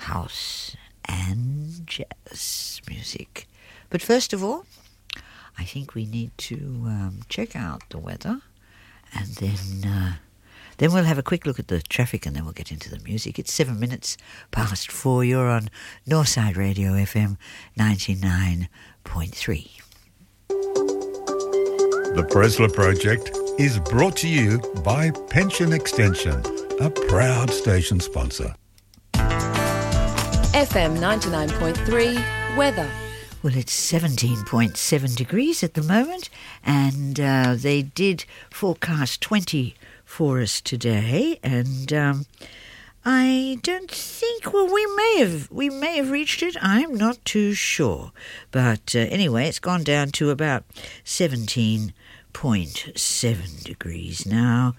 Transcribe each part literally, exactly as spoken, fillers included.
house and jazz music. But first of all, I think we need to um, check out the weather, and then uh, then we'll have a quick look at the traffic, and then we'll get into the music. It's seven minutes past four. You're on Northside Radio F M ninety-nine point three. The Presler Project is brought to you by Pension Extension, a proud station sponsor. F M ninety-nine point three weather. Well, it's seventeen point seven degrees at the moment, and uh, they did forecast twenty for us today, and um, I don't think, well, we may have we may have reached it. I'm not too sure, but uh, anyway, it's gone down to about seventeen point seven degrees now.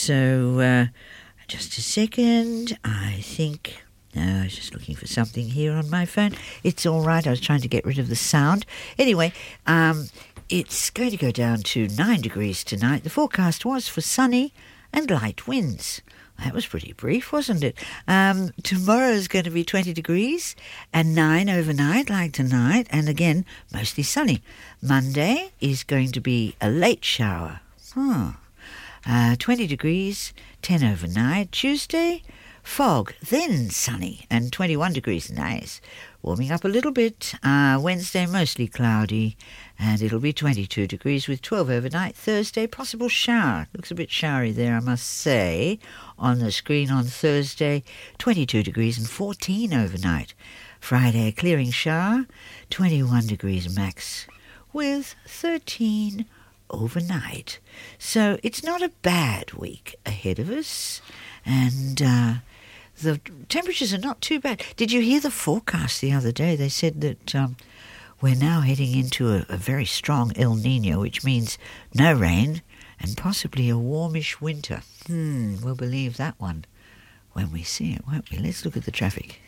So uh, just a second, I think. No, I was just looking for something here on my phone. It's all right. I was trying to get rid of the sound. Anyway, um, it's going to go down to nine degrees tonight. The forecast was for sunny and light winds. That was pretty brief, wasn't it? Um, tomorrow is going to be twenty degrees and nine overnight, like tonight, and again, mostly sunny. Monday is going to be a late shower. Hmm. Uh, twenty degrees, ten overnight. Tuesday, fog, then sunny, and twenty-one degrees. Nice. Warming up a little bit. Uh, Wednesday, mostly cloudy, and it'll be twenty-two degrees with twelve overnight. Thursday, possible shower. Looks a bit showery there, I must say, on the screen on Thursday. twenty-two degrees and fourteen overnight. Friday, clearing shower, twenty-one degrees max with thirteen overnight. So it's not a bad week ahead of us, and uh, the temperatures are not too bad. Did you hear the forecast the other day? They said that um, we're now heading into a, a very strong El Nino, which means no rain and possibly a warmish winter. Hmm, we'll believe that one when we see it, won't we? Let's look at the traffic.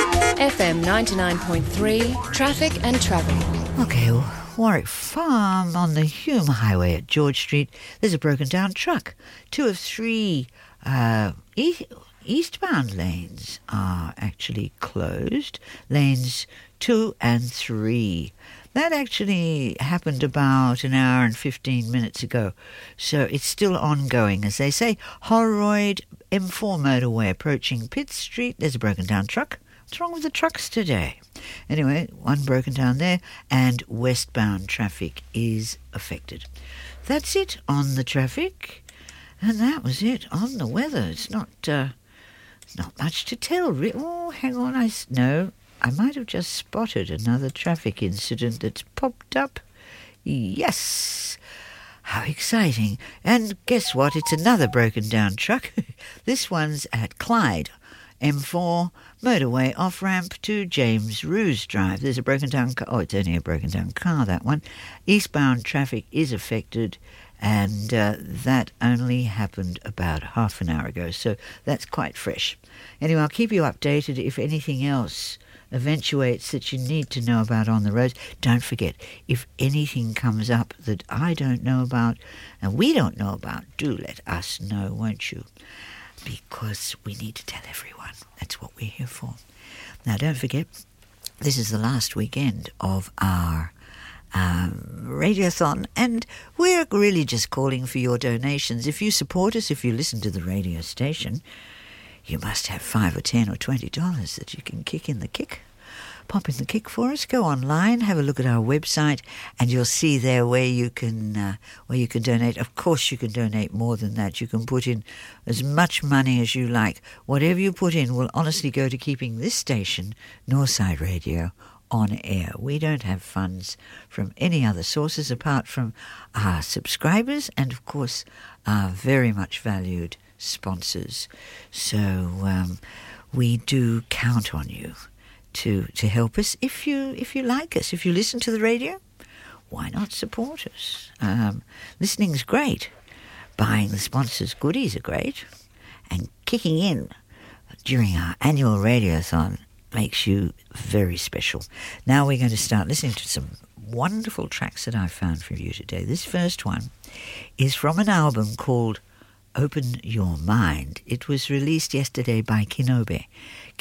F M ninety-nine point three, traffic and travel. Okay, well, Warwick Farm on the Hume Highway at George Street. There's a broken down truck. Two of three uh, e- eastbound lanes are actually closed. Lanes two and three. That actually happened about an hour and fifteen minutes ago. So it's still ongoing, as they say. Holroyd M four motorway approaching Pitt Street. There's a broken down truck. What's wrong with the trucks today? Anyway, one broken down there, and westbound traffic is affected. That's it on the traffic, and that was it on the weather. It's not uh, not much to tell. Re- oh, hang on, I s- no, I might have just spotted another traffic incident that's popped up. Yes. How exciting. And guess what? It's another broken down truck. This one's at Clyde. M four motorway off-ramp to James Roos Drive. There's a broken down car. Oh, it's only a broken down car, that one. Eastbound traffic is affected, and uh, that only happened about half an hour ago, so that's quite fresh. Anyway, I'll keep you updated if anything else eventuates that you need to know about on the roads. Don't forget, if anything comes up that I don't know about and we don't know about, do let us know, won't you? Because we need to tell everyone. That's what we're here for. Now, don't forget, this is the last weekend of our um, radiothon, and we're really just calling for your donations. If you support us, if you listen to the radio station, you must have five or ten or twenty dollars that you can kick in the kick. Pop in the kick for us. Go online, have a look at our website, and you'll see there where you can uh, where you can donate. Of course, you can donate more than that. You can put in as much money as you like. Whatever you put in will honestly go to keeping this station, Northside Radio, on air. We don't have funds from any other sources apart from our subscribers and, of course, our very much valued sponsors. So um, we do count on you to to help us. If you if you like us, if you listen to the radio, why not support us? Um, listening's great. Buying the sponsors' goodies are great. And kicking in during our annual radiothon makes you very special. Now we're going to start listening to some wonderful tracks that I've found for you today. This first one is from an album called Open Your Mind. It was released yesterday by Kinobe.